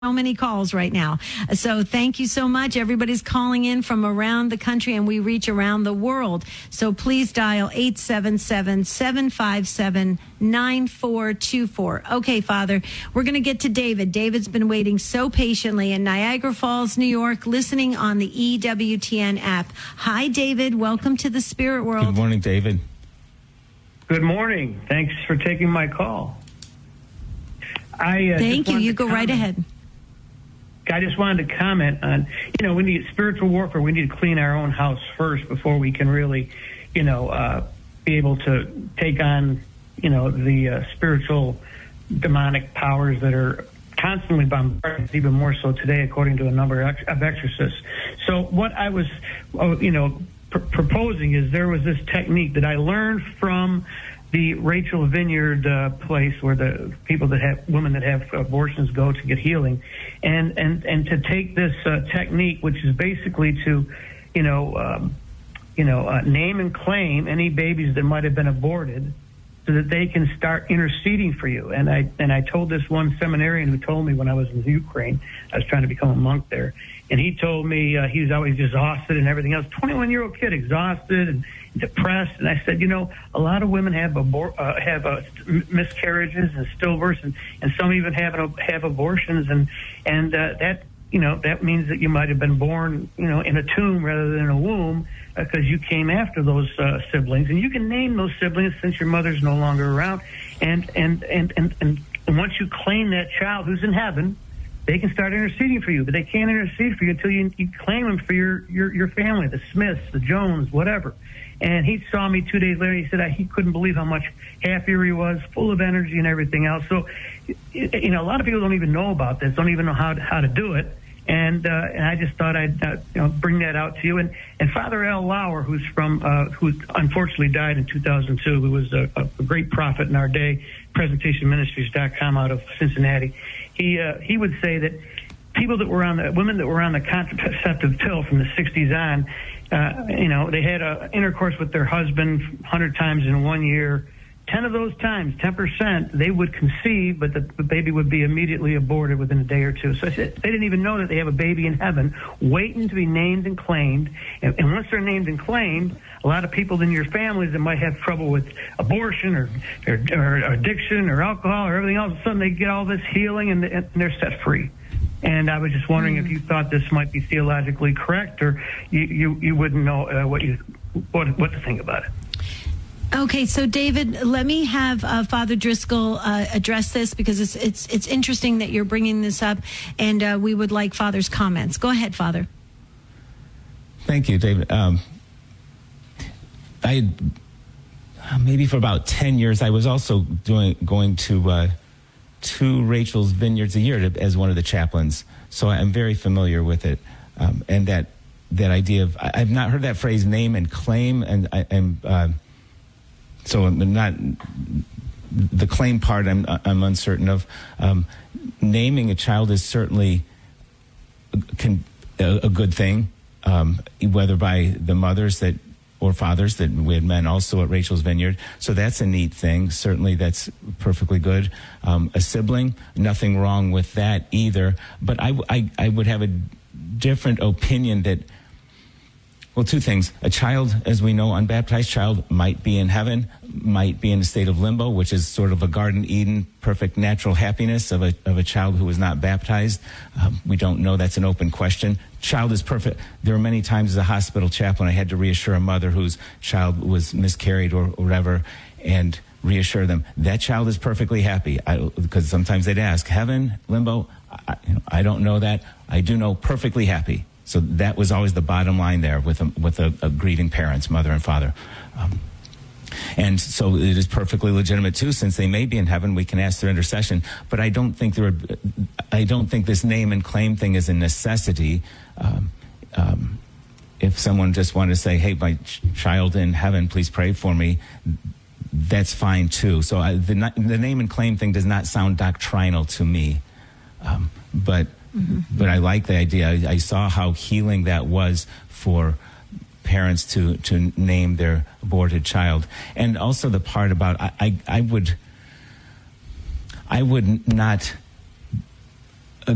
so many calls right now. So thank you so much. Everybody's calling in from around the country, and we reach around the world. So please dial 877-757-9424. Okay, Father, we're going to get to David. David's been waiting so patiently in Niagara Falls, New York, listening on the EWTN app. Hi, David. Welcome to the Spirit World. Good morning, David. Good morning. Thanks for taking my call. Thank you. You go right ahead. I just wanted to comment on, we need spiritual warfare. We need to clean our own house first before we can really, be able to take on, the spiritual demonic powers that are constantly bombarding us, even more so today, according to a number of exorcists. So what I was, proposing is there was this technique that I learned from the Rachel Vineyard place where the women that have abortions go to get healing, and to take this technique, which is basically to, name and claim any babies that might have been aborted, so that they can start interceding for you. And I told this one seminarian who told me when I was in Ukraine, I was trying to become a monk there, and he told me he was always exhausted and everything else. 21-year-old kid, exhausted and depressed. And I said, a lot of women have miscarriages and stillbirths, and some even have abortions, and that that means that you might have been born in a tomb rather than a womb, because you came after those siblings, and you can name those siblings since your mother's no longer around, and once you claim that child who's in heaven, they can start interceding for you, but they can't intercede for you until you claim them for your family, the Smiths, the Jones, whatever. And he saw me 2 days later. He said he couldn't believe how much happier he was, full of energy and everything else. So, a lot of people don't even know about this, don't even know how to do it. And I just thought I'd bring that out to you. And Father Al Lauer, who unfortunately died in 2002, who was a great prophet in our day, PresentationMinistries.com out of Cincinnati, he would say that women that were on the contraceptive pill from the 60s on, they had intercourse with their husband 100 times in 1 year. 10 of those times, 10%, they would conceive, but the baby would be immediately aborted within a day or two. So they didn't even know that they have a baby in heaven waiting to be named and claimed. And once they're named and claimed, a lot of people in your families that might have trouble with abortion or addiction or alcohol or everything else, all of a sudden they get all this healing and they're set free. And I was just wondering if you thought this might be theologically correct, or you wouldn't know what to think about it. Okay, so David, let me have Father Driscoll address this, because it's interesting that you're bringing this up, and we would like Father's comments. Go ahead, Father. Thank you, David. Maybe for about 10 years, I was also going to Rachel's Vineyards a year as one of the chaplains, so I'm very familiar with it, and that idea of, I've not heard that phrase name and claim, and so I'm not, the claim part I'm uncertain of. Naming a child is certainly a good thing, whether by the mothers or fathers, that we had men also at Rachel's Vineyard. So that's a neat thing. Certainly that's perfectly good. A sibling, nothing wrong with that either. But I would have a different opinion that, well, two things. A child, as we know, unbaptized child, might be in heaven, might be in a state of limbo, which is sort of a Garden Eden, perfect natural happiness of a child who was not baptized. We don't know. That's an open question. Child is perfect. There were many times as a hospital chaplain I had to reassure a mother whose child was miscarried or whatever, and reassure them that child is perfectly happy. Because sometimes they'd ask, heaven, limbo, I don't know that. I do know perfectly happy. So that was always the bottom line there with a grieving parents, mother and father. And so it is perfectly legitimate too, since they may be in heaven, we can ask their intercession. But I don't think this name and claim thing is a necessity. If someone just wanted to say, "Hey, my child in heaven, please pray for me," that's fine too. So the name and claim thing does not sound doctrinal to me, but I like the idea. I saw how healing that was for parents to name their aborted child, and also the part about I would not